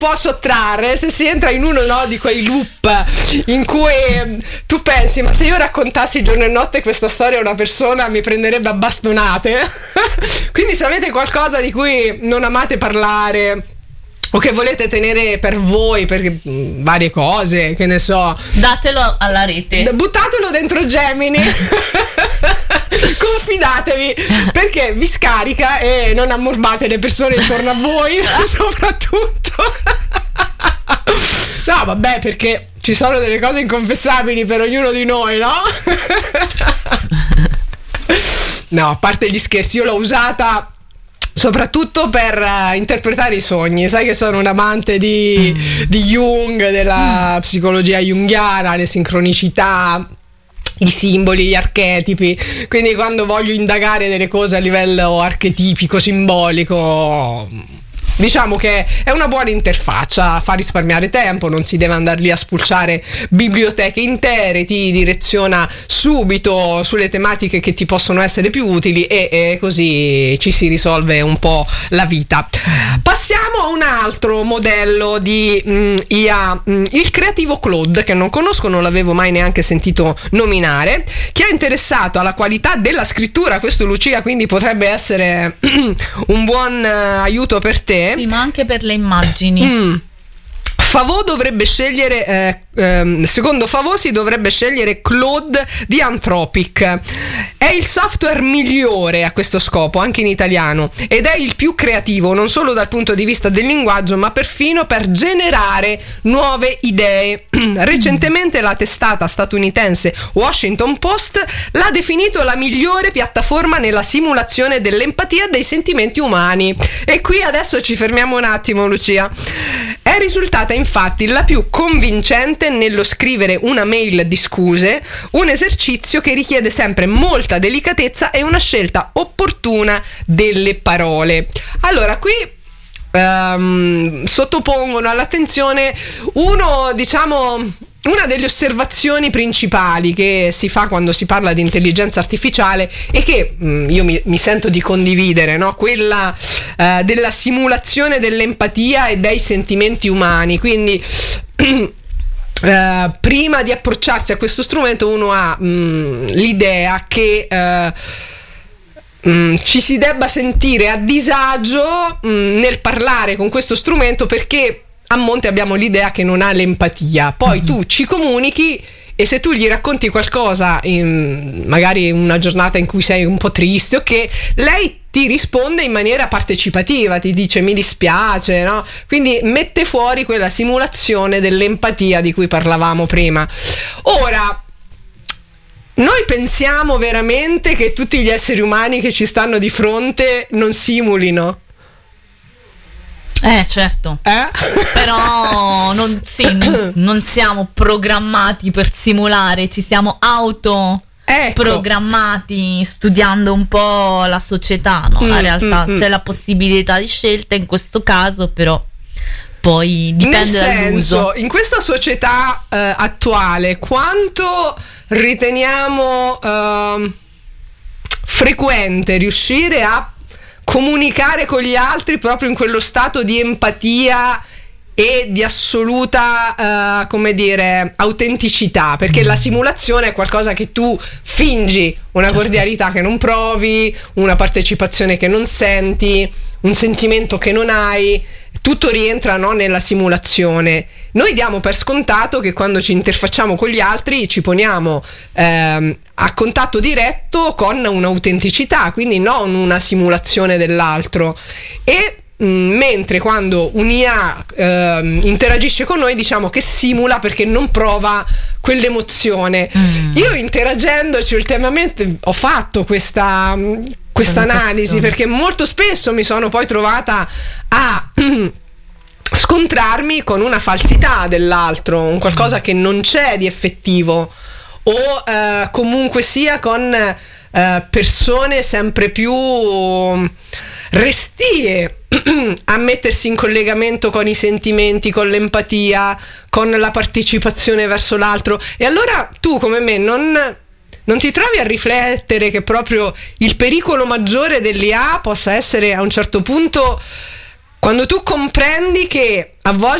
può sottrarre se si entra in uno, no, di quei loop in cui tu pensi, ma se io raccontassi giorno e notte questa storia a una persona mi prenderebbe a bastonate. Quindi se avete qualcosa di cui non amate parlare o che volete tenere per voi, per varie cose, che ne so, datelo alla rete, buttatelo dentro Gemini. Confidatevi, perché vi scarica e non ammorbate le persone intorno a voi. Soprattutto no, vabbè, perché ci sono delle cose inconfessabili per ognuno di noi, no? No, a parte gli scherzi, io l'ho usata soprattutto per interpretare i sogni. Sai che sono un amante di Jung, della psicologia junghiana, le sincronicità, i simboli, gli archetipi. Quindi quando voglio indagare delle cose a livello archetipico, simbolico, diciamo che è una buona interfaccia, fa risparmiare tempo, non si deve andare lì a spulciare biblioteche intere, ti direziona subito sulle tematiche che ti possono essere più utili e così ci si risolve un po' la vita. Passiamo a un altro modello di IA, il creativo Claude, che non conosco, non l'avevo mai neanche sentito nominare, che è interessato alla qualità della scrittura. Questo, Lucia, quindi potrebbe essere un buon aiuto per te. Sì, ma anche per le immagini. Favreau dovrebbe scegliere, secondo Favreau si dovrebbe scegliere Claude di Anthropic. È il software migliore a questo scopo, anche in italiano, ed è il più creativo, non solo dal punto di vista del linguaggio, ma perfino per generare nuove idee. Recentemente la testata statunitense Washington Post l'ha definito la migliore piattaforma nella simulazione dell'empatia e dei sentimenti umani. E qui adesso ci fermiamo un attimo, Lucia. È risultata infatti la più convincente nello scrivere una mail di scuse, un esercizio che richiede sempre molta delicatezza e una scelta opportuna delle parole. Allora, qui sottopongono all'attenzione una delle osservazioni principali che si fa quando si parla di intelligenza artificiale e che io mi sento di condividere, no? Quella della simulazione dell'empatia e dei sentimenti umani. Quindi prima di approcciarsi a questo strumento uno ha l'idea che ci si debba sentire a disagio nel parlare con questo strumento, perché a monte abbiamo l'idea che non ha l'empatia. Poi tu ci comunichi e se tu gli racconti qualcosa, magari una giornata in cui sei un po' triste, ok, lei ti risponde in maniera partecipativa, ti dice mi dispiace, no? Quindi mette fuori quella simulazione dell'empatia di cui parlavamo prima. Ora, noi pensiamo veramente che tutti gli esseri umani che ci stanno di fronte non simulino? Certo. Però non siamo programmati per simulare, ci siamo programmati studiando un po' la società, no? La realtà c'è la possibilità di scelta in questo caso, però poi dipende dall'uso. In questa società attuale, quanto riteniamo frequente riuscire a comunicare con gli altri proprio in quello stato di empatia e di assoluta autenticità? Perché la simulazione è qualcosa che tu fingi, una cordialità che non provi, una partecipazione che non senti, un sentimento che non hai, tutto rientra, no, nella simulazione. Noi diamo per scontato che quando ci interfacciamo con gli altri ci poniamo a contatto diretto con un'autenticità, quindi non una simulazione dell'altro. E mentre quando un'IA interagisce con noi diciamo che simula perché non prova quell'emozione. Io interagendoci ultimamente ho fatto questa analisi, perché molto spesso mi sono poi trovata a scontrarmi con una falsità dell'altro, un qualcosa che non c'è di effettivo, o comunque sia con persone sempre più restie a mettersi in collegamento con i sentimenti, con l'empatia, con la partecipazione verso l'altro. E allora tu come me non ti trovi a riflettere che proprio il pericolo maggiore dell'IA possa essere a un certo punto Quando tu comprendi che a volte